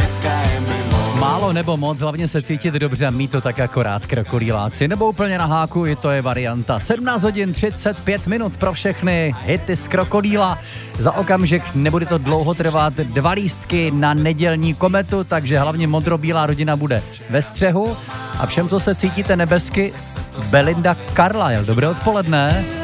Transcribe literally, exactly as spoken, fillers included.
Málo nebo moc, hlavně se cítit dobře a mít to tak akorát, krokodýláci. Nebo úplně na háku, i to je varianta. sedmnáct hodin třicet pět minut pro všechny hity z Krokodýla. Za okamžik nebude to dlouho trvat, dva lístky na nedělní kometu, takže hlavně modrobílá rodina bude ve střehu. A všem, co se cítíte nebesky, Belinda Carlisle. Dobré odpoledne.